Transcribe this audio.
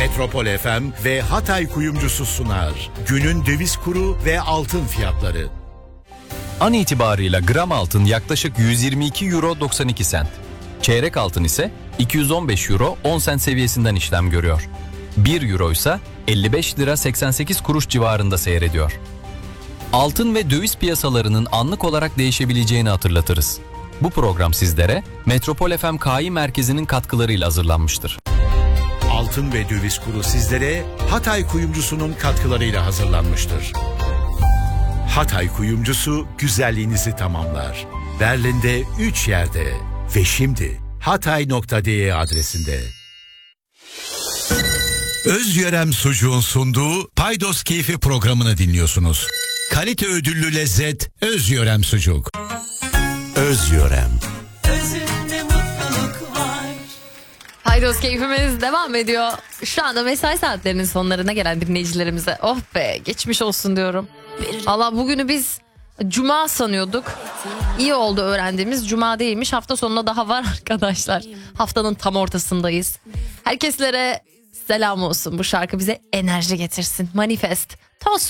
Metropol FM ve Hatay Kuyumcusu sunar. Günün döviz kuru ve altın fiyatları. An itibarıyla gram altın yaklaşık 122 euro 92 sent. Çeyrek altın ise 215 euro 10 sent seviyesinden işlem görüyor. 1 euro ise 55 lira 88 kuruş civarında seyrediyor. Altın ve döviz piyasalarının anlık olarak değişebileceğini hatırlatırız. Bu program sizlere Metropol FM Kİ Merkezi'nin katkılarıyla hazırlanmıştır. Altın ve döviz kuru sizlere Hatay Kuyumcusu'nun katkılarıyla hazırlanmıştır. Hatay Kuyumcusu güzelliğinizi tamamlar. Berlin'de 3 yerde ve şimdi hatay.de adresinde. Özyörem Sucuğun sunduğu Paydos Keyfi programını dinliyorsunuz. Kalite ödüllü lezzet Özyörem Sucuk. Özyörem. Özünde mutluluk var. Paydos keyfimiz devam ediyor. Şu anda mesai saatlerinin sonlarına gelen dinleyicilerimize oh be geçmiş olsun diyorum. Allah bugünü biz cuma sanıyorduk. İyi oldu öğrendiğimiz, cuma değilmiş. Hafta sonuna daha var arkadaşlar. Haftanın tam ortasındayız. Herkeslere selam olsun. Bu şarkı bize enerji getirsin. Manifest. Toz